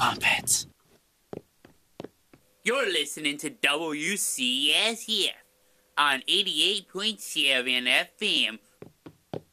Puppets. You're listening to WCS here on 88.7 FM,